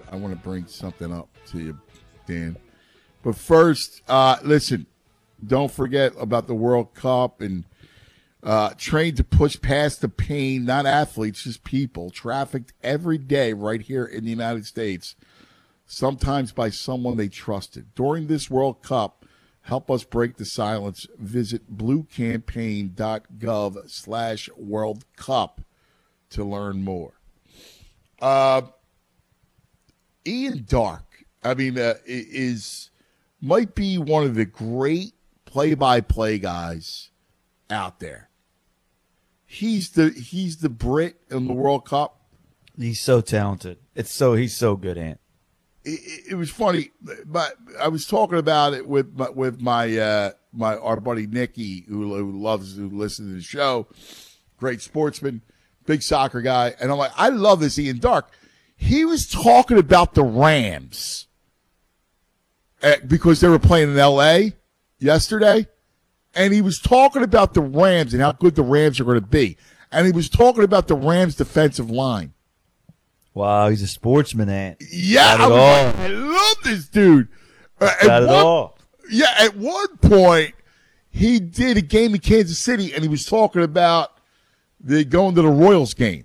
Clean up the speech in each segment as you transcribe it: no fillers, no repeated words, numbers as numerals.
want to bring something up to you, Dan. But first, listen, don't forget about the World Cup and train to push past the pain, not athletes, just people, trafficked every day right here in the United States, sometimes by someone they trusted. During this World Cup, help us break the silence. Visit bluecampaign.gov/World Cup to learn more. Ian Dark, might be one of the great play-by-play guys out there. He's the Brit in the World Cup. He's so talented. He's so good, Ant. It was funny, but I was talking about it with my our buddy Nicky, who listens to the show, great sportsman, big soccer guy, and I'm like, I love this Ian Dark. He was talking about the Rams because they were playing in L.A. yesterday, and he was talking about the Rams and how good the Rams are going to be, and he was talking about the Rams' defensive line. Wow, he's a sportsman, Ant. Yeah, I love this dude. Got it all. Yeah, at one point, he did a game in Kansas City, and he was talking about going to the Royals game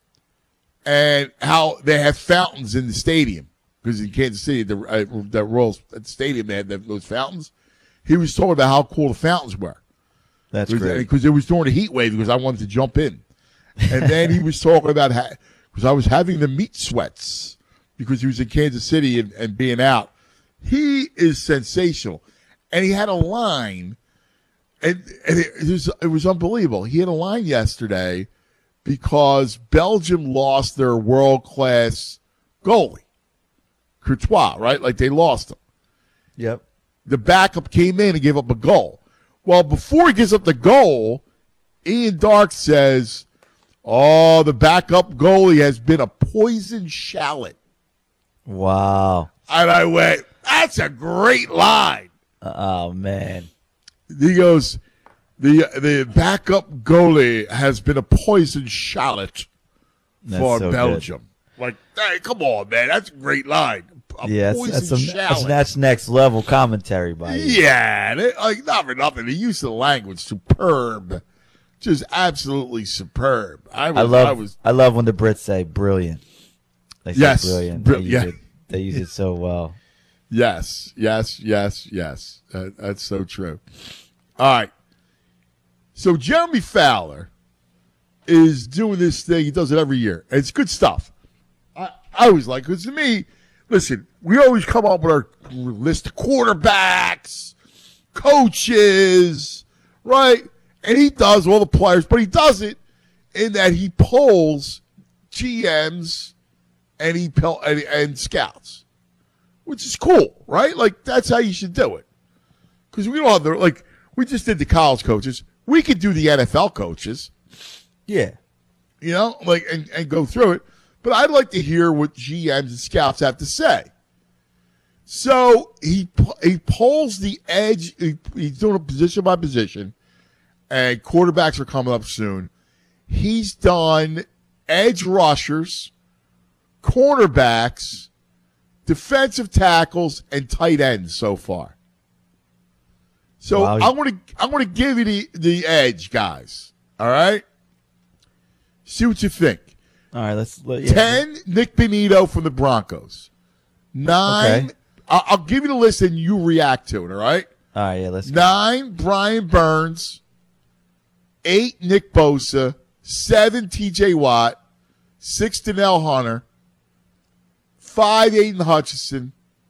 and how they have fountains in the stadium. Because in Kansas City, the Royals at the stadium, they had those fountains. He was talking about how cool the fountains were. That's great. Because it was during the heat wave, because I wanted to jump in. And then he was talking about because I was having the meat sweats because he was in Kansas City and being out. He is sensational. And he had a line, and it was unbelievable. He had a line yesterday because Belgium lost their world-class goalie, Courtois, right? Like they lost him. Yep. The backup came in and gave up a goal. Well, before he gives up the goal, Ian Dark says, "Oh, the backup goalie has been a poisoned shallot." Wow. And I went, that's a great line. Oh, man. He goes, the backup goalie has been a poisoned shallot for so Belgium. Good. Like, hey, come on, man. That's a great line. That's next level commentary by you. Yeah. Not for nothing. The use of the language, superb. Just absolutely superb. I love when the Brits say brilliant. They say brilliant. They use it so well. Yes. That's so true. All right. So Jeremy Fowler is doing this thing. He does it every year. And it's good stuff. I always like it. Because to me, listen, we always come up with our list of quarterbacks, coaches, right? And he does all the players, but he does it in that he polls GMs and scouts, which is cool, right? Like, that's how you should do it. Because we don't have we just did the college coaches. We could do the NFL coaches. Yeah. And go through it. But I'd like to hear what GMs and scouts have to say. So he polls the edge. He's doing it position by position. And quarterbacks are coming up soon. He's done edge rushers, cornerbacks, defensive tackles, and tight ends so far. So wow. I'm going to give you the edge, guys. All right? See what you think. All right, 10, Nick Benito from the Broncos. 9, okay. I'll give you the list and you react to it, all right? All right, yeah, let's go. 9, Brian Burns. 8, Nick Bosa. 7, TJ Watt. 6, Danielle Hunter. 5, Aiden Hutchinson.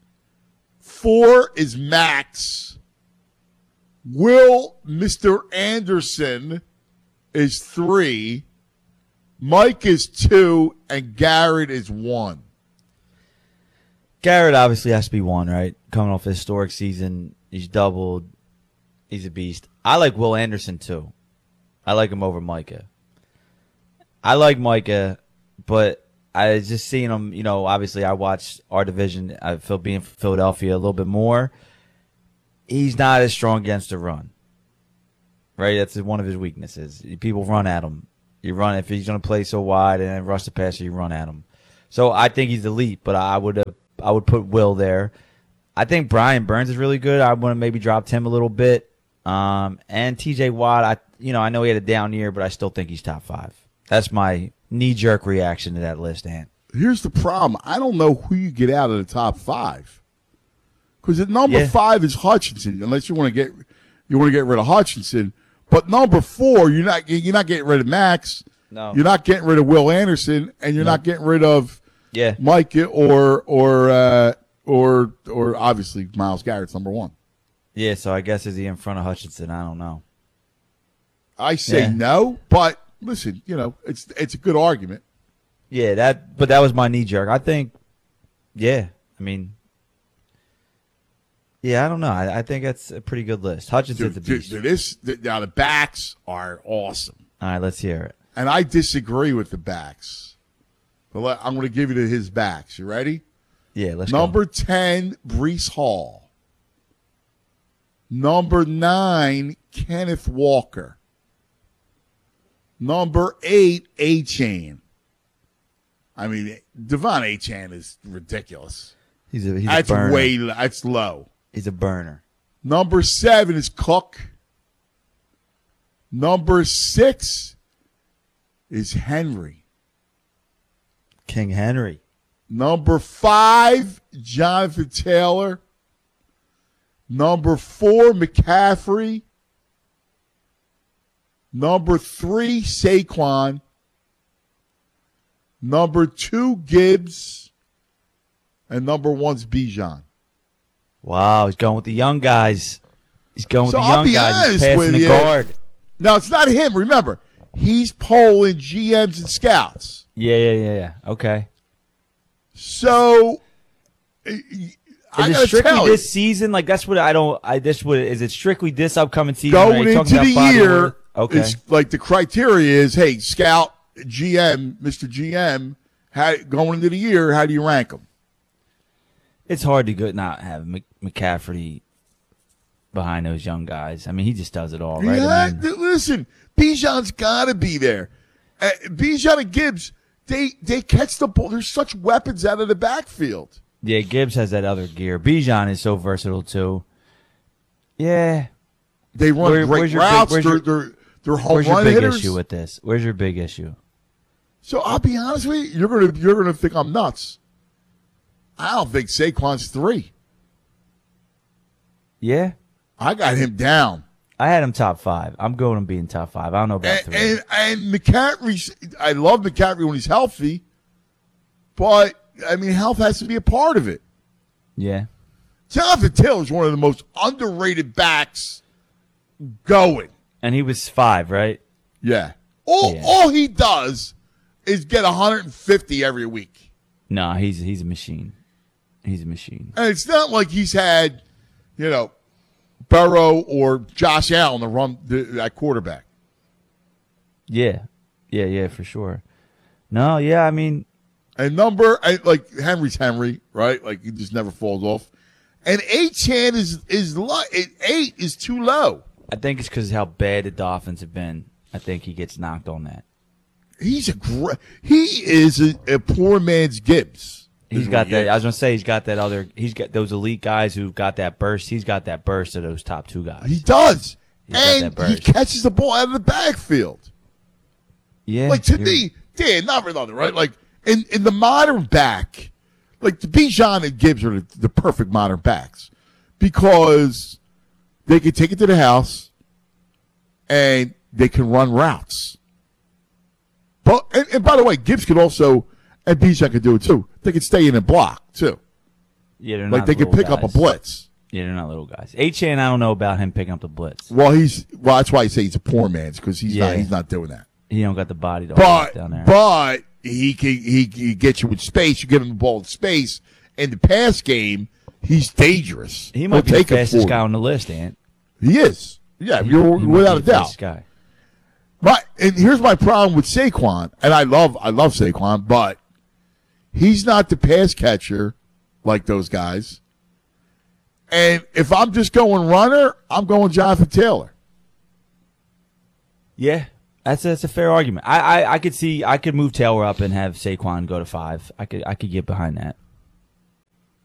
4 is Max. Will Mr. Anderson is 3. Mike is 2, and Garrett is 1. Garrett obviously has to be 1, right? Coming off a historic season. He's doubled. He's a beast. I like Will Anderson, too. I like him over Micah. I like Micah, but I just seen him, obviously I watched our division. I feel being from Philadelphia a little bit more. He's not as strong against the run, right? That's one of his weaknesses. People run at him. You run if he's going to play so wide and then rush the passer, you run at him. So I think he's elite, but I would have would put Will there. I think Brian Burns is really good. I want to maybe drop him a little bit. And T.J. Watt, I know he had a down year, but I still think he's top 5. That's my knee-jerk reaction to that list, Ant. Here's the problem. I don't know who you get out of the top 5. Because at number 5 is Hutchinson, unless you want to get rid of Hutchinson. But number 4, you're not getting rid of Max. No. You're not getting rid of Will Anderson, and you're not getting rid of Micah or obviously Myles Garrett's number 1. Yeah, so I guess is he in front of Hutchinson? I don't know. I say no, but listen, it's a good argument. Yeah, but that was my knee jerk. I think, I don't know. I think that's a pretty good list. Hutchinson's a beast. Now the backs are awesome. All right, let's hear it. And I disagree with the backs. But I'm going to give you his backs. You ready? Yeah, let's go. Number 10, Breece Hall. Number 9, Kenneth Walker. Number 8, Achane. I mean, Devon Achane is ridiculous. He's a burner. That's low. He's a burner. Number 7 is Cook. Number 6 is Henry. King Henry. Number 5, Jonathan Taylor. Number 4, McCaffrey. Number 3, Saquon. Number 2, Gibbs. And number 1's Bijan. Wow, he's going with the young guys. He's going with the I'll young be guys. He's honest passing with the you. guard. Now, it's not him. Remember, he's polling GMs and scouts. Yeah. Okay. So, Is it strictly this season? Like that's what is it strictly this upcoming season? Going into the year, okay. It's like the criteria is, hey, scout, GM, Mr. GM, going into the year, how do you rank them? It's hard to not have McCaffrey behind those young guys. I mean, he just does it all, right? Yeah, listen, Bijan's got to be there. Bijan and Gibbs, they catch the ball. There's such weapons out of the backfield. Yeah, Gibbs has that other gear. Bijan is so versatile too. Yeah, they run great routes. They're home where's your run big hitters. issue with this? Where's your big issue? So I'll be honest with you. You're gonna think I'm nuts. I don't think Saquon's 3. Yeah, I got him down. I had him top 5. I'm going to be in top 5. I don't know about 3. And McCaffrey, I love McCaffrey when he's healthy, but I mean, health has to be a part of it. Yeah. Jonathan Taylor is one of the most underrated backs going. And he was 5, right? Yeah. All he does is get 150 every week. No, he's a machine. He's a machine. And it's not like he's had, Burrow or Josh Allen to run that quarterback. Yeah, for sure. No, yeah, I mean. And like Henry's Henry, right? Like he just never falls off. And Achane is low. 8 is too low. I think it's because how bad the Dolphins have been. I think he gets knocked on that. He is a poor man's Gibbs. He's got that. I was gonna say he's got that other. He's got those elite guys who've got that burst. He's got that burst of those top 2 guys. He does, and he catches the ball out of the backfield. Yeah, like to me, Dan, not really, right? Like in the modern back, like the Bijan and Gibbs are the perfect modern backs because they can take it to the house and they can run routes. But and by the way, Gibbs could also, and Bijan could do it too. They could stay in and block too. Yeah, they're like not they could pick up a blitz. Yeah, they're not little guys. Achane, I don't know about him picking up the blitz. Well, that's why I say he's a poor man's because he's not doing that. He don't got the body to hold it down there. But he can get you with space. You get him the ball in space. In the pass game, he's dangerous. He might be the fastest guy on the list, Ant. He is. Yeah, you're without a doubt. Guy. And here's my problem with Saquon, and I love Saquon, but he's not the pass catcher like those guys. And if I'm just going runner, I'm going Jonathan Taylor. Yeah, that's a fair argument. I could move Taylor up and have Saquon go to 5. I could get behind that.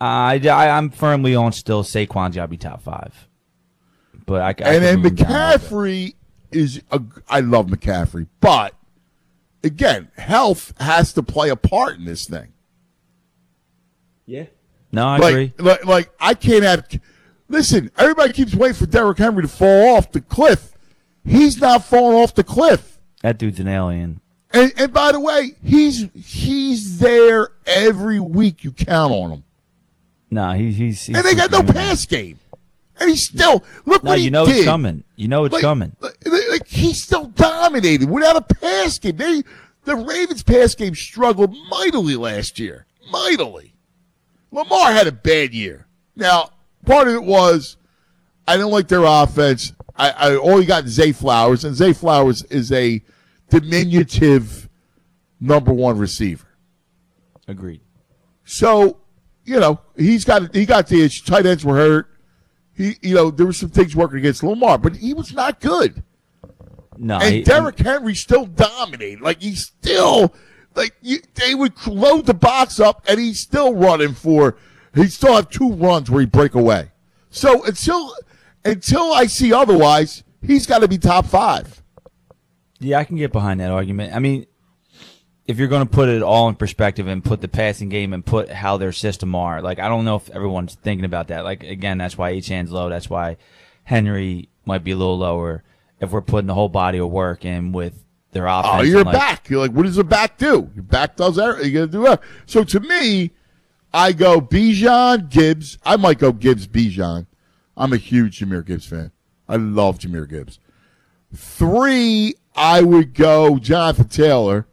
I'm firmly on still Saquon's got to be top 5. But I and then move him down a little bit. McCaffrey I love McCaffrey, but again, health has to play a part in this thing. Yeah. No, I agree. Like I can't have. Listen, everybody keeps waiting for Derrick Henry to fall off the cliff. He's not falling off the cliff. That dude's an alien. And by the way, he's there every week. You count on him. No, he's and they got no pass game. And he's still look. No, what he you know did. it's coming. You know it's coming. Like he's still dominated without a pass game. The Ravens' pass game struggled mightily last year. Mightily. Lamar had a bad year. Now, part of it was I didn't like their offense. I only got Zay Flowers, and Zay Flowers is a diminutive number 1 receiver. Agreed. So, he got the issue. Tight ends were hurt. There were some things working against Lamar, but he was not good. No, and Derrick Henry still dominated. Like he's still they would load the box up, and he's still running for. He still have 2 runs where he break away. So until I see otherwise, he's got to be top 5. Yeah, I can get behind that argument. I mean, if you're going to put it all in perspective and put the passing game and put how their system are, like I don't know if everyone's thinking about that. Like again, that's why Achane's low. That's why Henry might be a little lower. If we're putting the whole body of work in with their offense. Oh, you're back. You're like, what does a back do? Your back does everything. You got to do that. So to me, I go Bijan, Gibbs. I might go Gibbs, Bijan. I'm a huge Jahmyr Gibbs fan. I love Jahmyr Gibbs. 3, I would go Jonathan Taylor.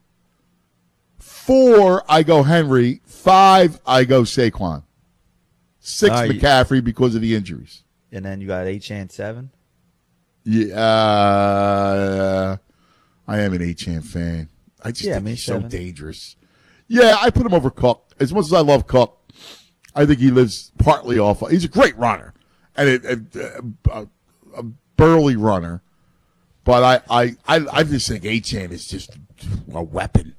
4, I go Henry. 5, I go Saquon. 6, McCaffrey because of the injuries. And then you got Achane 7? Yeah, I am an Achane fan. I just think he's 7. So dangerous. Yeah, I put him over Cook. As much as I love Cook, I think he lives partly off. He's a great runner and a burly runner. But I just think Achane is just a weapon.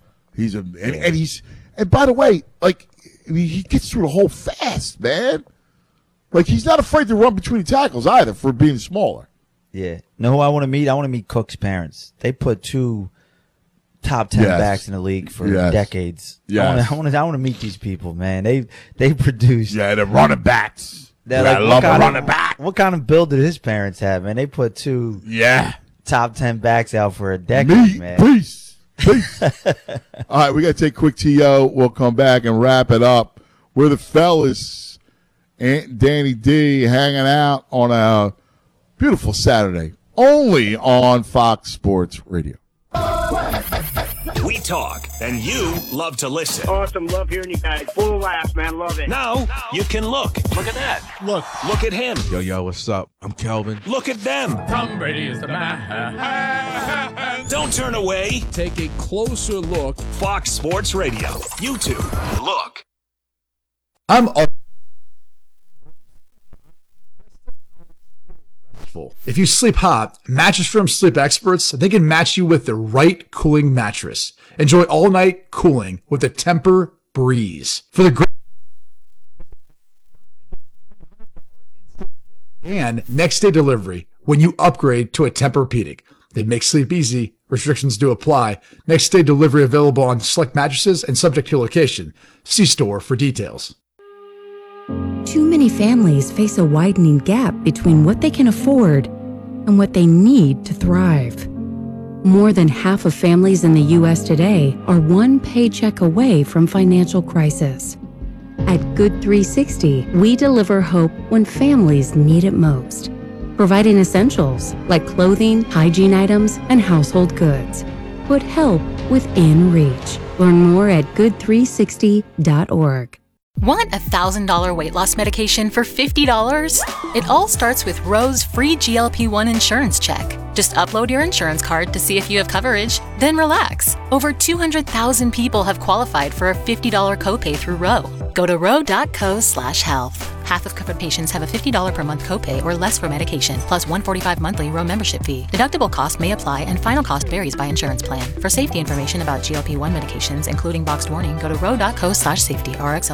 And by the way, like he gets through the hole fast, man. Like he's not afraid to run between tackles either for being smaller. Yeah. Know who I want to meet? I want to meet Cook's parents. They put 2 top 10 backs in the league for decades. Yes. I want to meet these people, man. They produce. Yeah, they're running backs. I love running back. What kind of build did his parents have, man? They put 2 top 10 backs out for a decade, man. Peace. All right, we got to take a quick TO. We'll come back and wrap it up. We're the fellas, Aunt Danny D, hanging out on a beautiful Saturday, only on Fox Sports Radio. We talk, and you love to listen. Awesome. Love hearing you guys. Full of laughs, man. Love it. Now you can look. Look at that. Look at him. Yo, what's up? I'm Kelvin. Look at them. Tom Brady is the man. Don't turn away. Take a closer look. Fox Sports Radio. YouTube. Look. If you sleep hot, Mattress Firm sleep experts, they can match you with the right cooling mattress. Enjoy all-night cooling with the Tempur Breeze. For the great and next-day delivery when you upgrade to a Tempur-Pedic. They make sleep easy. Restrictions do apply. Next-day delivery available on select mattresses and subject to location. See store for details. Too many families face a widening gap between what they can afford and what they need to thrive. More than half of families in the U.S. today are one paycheck away from financial crisis. At Good 360, we deliver hope when families need it most, providing essentials like clothing, hygiene items, and household goods. Put help within reach. Learn more at good360.org. Want $1,000 weight loss medication for $50? It all starts with Roe's free GLP-1 insurance check. Just upload your insurance card to see if you have coverage, then relax. Over 200,000 people have qualified for a $50 copay through Roe. Go to roe.co/health. Half of covered patients have a $50 per month copay or less for medication, plus $145 monthly Roe membership fee. Deductible cost may apply and final cost varies by insurance plan. For safety information about GLP-1 medications, including boxed warning, go to roe.co/safety. RX